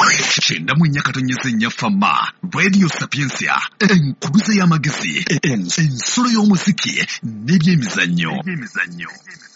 Kyenda mu nnya katonnyesa ennya Fama, Radio Sapiensia, enkuluze y'amagezi, ensulo y'omuziki n'ebyemizannyo.